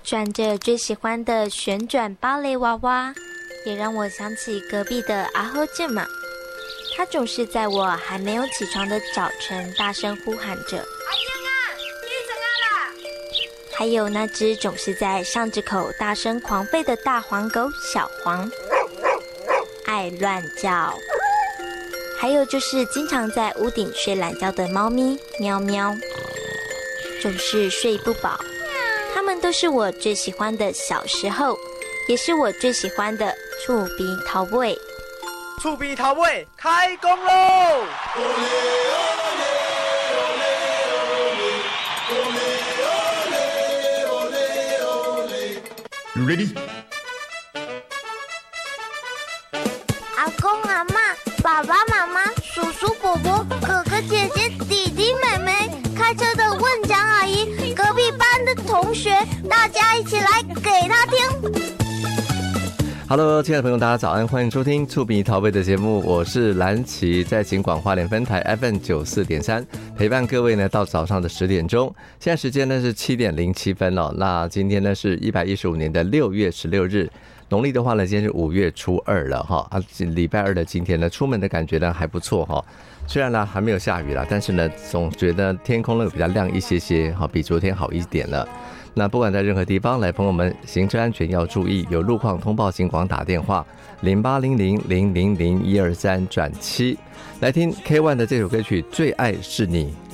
转着最喜欢的旋转芭蕾娃娃，也让我想起隔壁的阿后健嘛。他总是在我还没有起床的早晨大声呼喊着：“阿健啊，起床啊啦！”还有那只总是在巷子口大声狂吠的大黄狗小黄，爱乱叫。还有就是经常在屋顶睡懒觉的猫咪喵喵，总是睡不饱。它们都是我最喜欢的小时候，也是我最喜欢的触鼻头尾。 触鼻头尾开工喽！ You ready? 阿公阿嬷、爸爸妈妈、叔叔伯伯、哥哥姐姐、弟弟妹妹，开车的问讲阿姨，隔壁班的同学，大家一起来给他听。 Hello， 亲爱的朋友，大家早安，欢迎收听触鼻桃尾的节目，我是蓝奇，在警广花莲分台 FM94.3，陪伴各位呢到早上的10点钟。现在时间呢是7点07分哦。那今天呢是115年的6月16日，农历的话呢，今天是5月初2了哈。礼拜二的今天呢，出门的感觉呢还不错哈。虽然呢还没有下雨啦，但是呢总觉得天空呢比较亮一些些，好，比昨天好一点了。那不管在任何地方，来朋友们行车安全要注意，有路况通报警广打电话0800000123转7，来听 K1 的这首歌曲《最爱是你》。